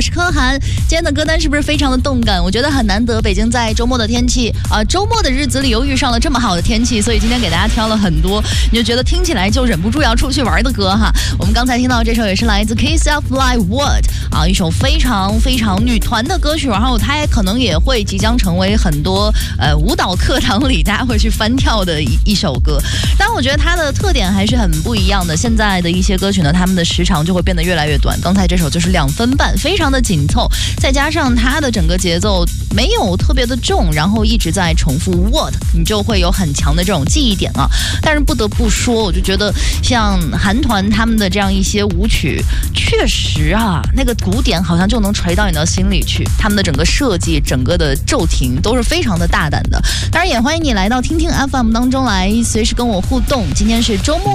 是柯涵。今天的歌单是不是非常的动感？我觉得很难得，北京在周末的天气周末的日子里又遇上了这么好的天气，所以今天给大家挑了很多，你就觉得听起来就忍不住要出去玩的歌哈。我们刚才听到这首也是来自 Kiss of Live What 一首非常非常女团的歌曲，然后它可能也会即将成为很多舞蹈课堂里大家会去翻跳的一首歌。当然我觉得它的特点还是很不一样的，现在的一些歌曲呢，它们的时长就会变得越来越短。刚才这首就是2分半，非常的紧凑，再加上它的整个节奏没有特别的重，然后一直在重复 what， 你就会有很强的这种记忆点啊。但是不得不说，我就觉得像韩团他们的这样一些舞曲，确实那个鼓点好像就能垂到你的心里去，他们的整个设计，整个的骤停都是非常的大胆的。当然也欢迎你来到听听 FM 当中来，随时跟我互动。今天是周末。